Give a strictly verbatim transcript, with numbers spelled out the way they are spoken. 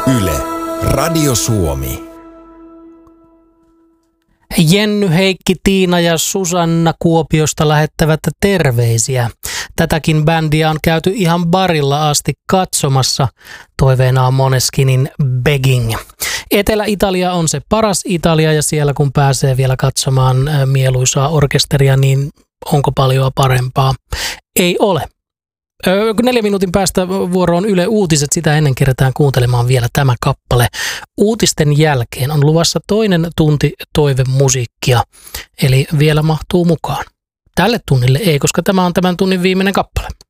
Yle, Radio Suomi. Jenny, Heikki, Tiina ja Susanna Kuopiosta lähettävät terveisiä. Tätäkin bändiä on käyty ihan barilla asti katsomassa. Toiveena on Måneskinin Begging. Etelä-Italia on se paras Italia ja siellä kun pääsee vielä katsomaan mieluisaa orkesteria, niin onko paljon parempaa? Ei ole. Neljän minuutin päästä vuoroon Yle Uutiset, sitä ennen kerätään kuuntelemaan vielä tämä kappale. Uutisten jälkeen on luvassa toinen tunti toivemusiikkia, eli vielä mahtuu mukaan. Tälle tunnille ei, koska tämä on tämän tunnin viimeinen kappale.